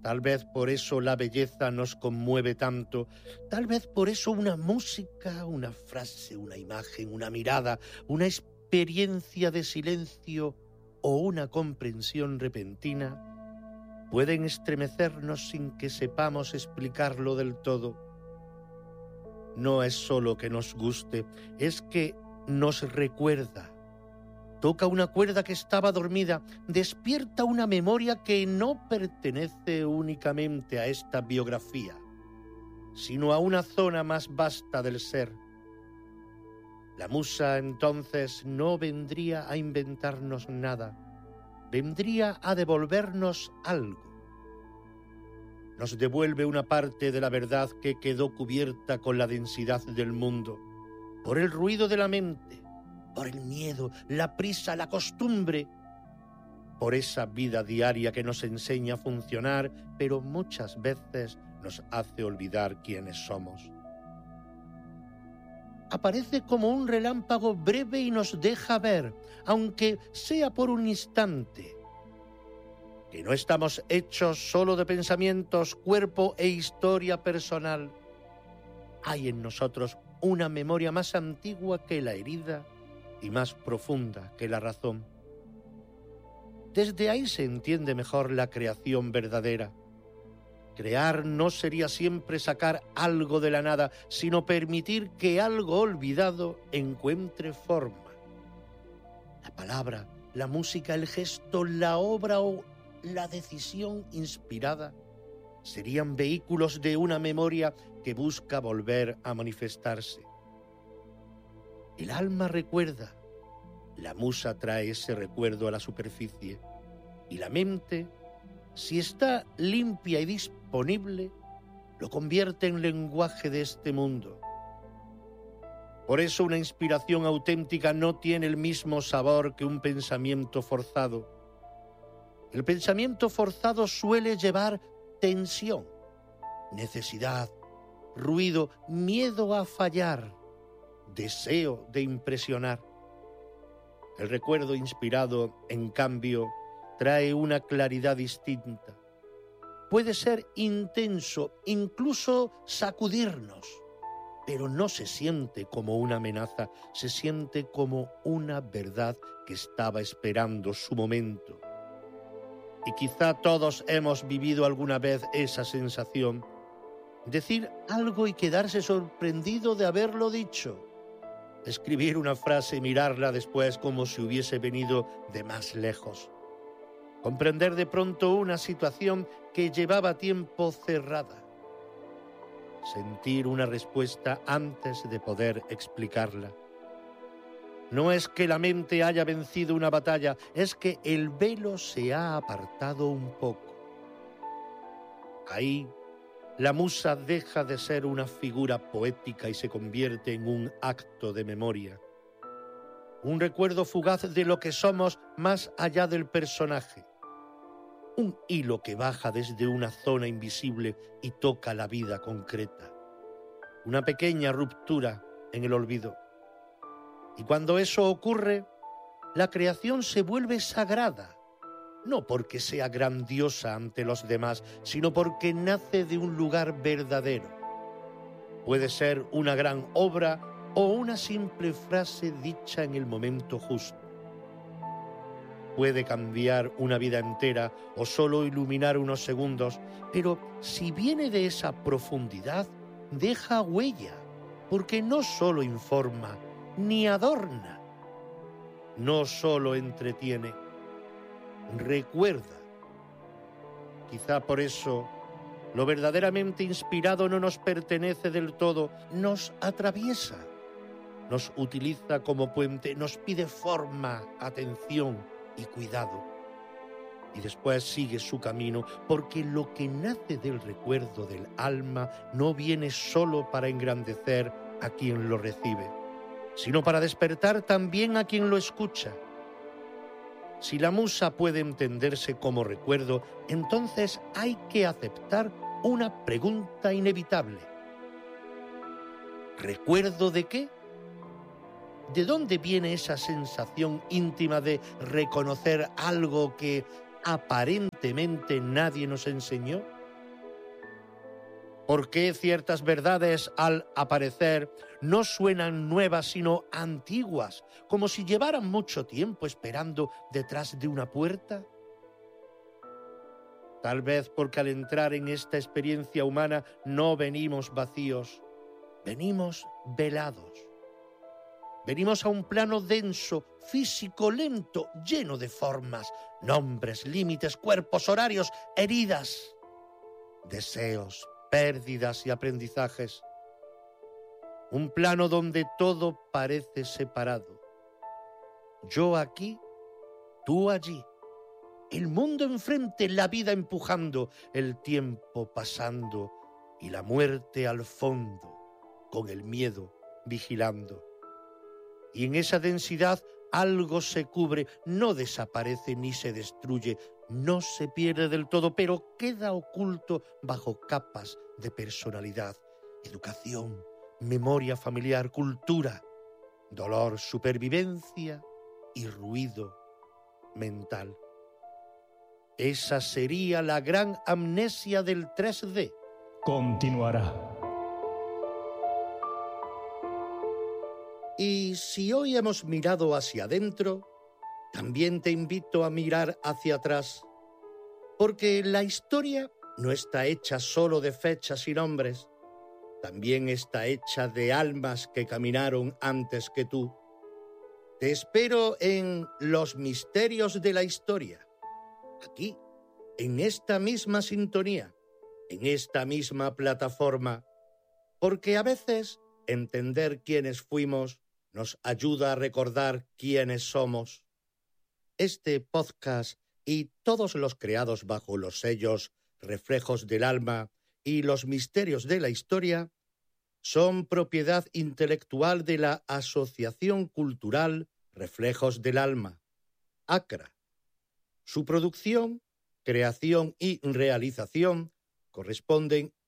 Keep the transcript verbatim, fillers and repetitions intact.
Tal vez por eso la belleza nos conmueve tanto, tal vez por eso una música, una frase, una imagen, una mirada, una experiencia de silencio o una comprensión repentina pueden estremecernos sin que sepamos explicarlo del todo. No es solo que nos guste, es que nos recuerda. Toca una cuerda que estaba dormida, despierta una memoria que no pertenece únicamente a esta biografía, sino a una zona más vasta del ser. La musa entonces no vendría a inventarnos nada, vendría a devolvernos algo. Nos devuelve una parte de la verdad que quedó cubierta con la densidad del mundo, por el ruido de la mente, por el miedo, la prisa, la costumbre, por esa vida diaria que nos enseña a funcionar, pero muchas veces nos hace olvidar quiénes somos. Aparece como un relámpago breve y nos deja ver, aunque sea por un instante, que no estamos hechos solo de pensamientos, cuerpo e historia personal. Hay en nosotros una memoria más antigua que la herida y más profunda que la razón. Desde ahí se entiende mejor la creación verdadera. Crear no sería siempre sacar algo de la nada, sino permitir que algo olvidado encuentre forma. La palabra, la música, el gesto, la obra o la decisión inspirada serían vehículos de una memoria que busca volver a manifestarse. El alma recuerda, la musa trae ese recuerdo a la superficie y la mente, si está limpia y disponible, lo convierte en lenguaje de este mundo. Por eso una inspiración auténtica no tiene el mismo sabor que un pensamiento forzado. El pensamiento forzado suele llevar tensión, necesidad, ruido, miedo a fallar, deseo de impresionar. El recuerdo inspirado, en cambio, trae una claridad distinta. Puede ser intenso, incluso sacudirnos, pero no se siente como una amenaza, se siente como una verdad que estaba esperando su momento. Y quizá todos hemos vivido alguna vez esa sensación, decir algo y quedarse sorprendido de haberlo dicho. Escribir una frase y mirarla después como si hubiese venido de más lejos. Comprender de pronto una situación que llevaba tiempo cerrada. Sentir una respuesta antes de poder explicarla. No es que la mente haya vencido una batalla, es que el velo se ha apartado un poco. Ahí, la musa deja de ser una figura poética y se convierte en un acto de memoria. Un recuerdo fugaz de lo que somos más allá del personaje. Un hilo que baja desde una zona invisible y toca la vida concreta. Una pequeña ruptura en el olvido. Y cuando eso ocurre, la creación se vuelve sagrada. No porque sea grandiosa ante los demás, sino porque nace de un lugar verdadero. Puede ser una gran obra o una simple frase dicha en el momento justo. Puede cambiar una vida entera o solo iluminar unos segundos, pero si viene de esa profundidad, deja huella, porque no solo informa, ni adorna, no solo entretiene, recuerda. Quizá por eso lo verdaderamente inspirado no nos pertenece del todo, nos atraviesa, nos utiliza como puente, nos pide forma, atención y cuidado. Y después sigue su camino, porque lo que nace del recuerdo del alma no viene solo para engrandecer a quien lo recibe, sino para despertar también a quien lo escucha. Si la musa puede entenderse como recuerdo, entonces hay que aceptar una pregunta inevitable. ¿Recuerdo de qué? ¿De dónde viene esa sensación íntima de reconocer algo que aparentemente nadie nos enseñó? ¿Por qué ciertas verdades al aparecer no suenan nuevas sino antiguas, como si llevaran mucho tiempo esperando detrás de una puerta? Tal vez porque al entrar en esta experiencia humana no venimos vacíos, venimos velados. Venimos a un plano denso, físico, lento, lleno de formas, nombres, límites, cuerpos, horarios, heridas, deseos, pérdidas y aprendizajes. Un plano donde todo parece separado. Yo aquí, tú allí. El mundo enfrente, la vida empujando, el tiempo pasando y la muerte al fondo, con el miedo vigilando. Y en esa densidad algo se cubre, no desaparece ni se destruye, no se pierde del todo, pero queda oculto bajo capas de personalidad, educación, memoria familiar, cultura, dolor, supervivencia y ruido mental. Esa sería la gran amnesia del tres D. Continuará. Y si hoy hemos mirado hacia adentro, también te invito a mirar hacia atrás, porque la historia no está hecha solo de fechas y nombres, también está hecha de almas que caminaron antes que tú. Te espero en Los Misterios de la Historia, aquí, en esta misma sintonía, en esta misma plataforma, porque a veces entender quiénes fuimos nos ayuda a recordar quiénes somos. Este podcast y todos los creados bajo los sellos Reflejos del Alma y Los Misterios de la Historia son propiedad intelectual de la Asociación Cultural Reflejos del Alma, ACRA. Su producción, creación y realización corresponden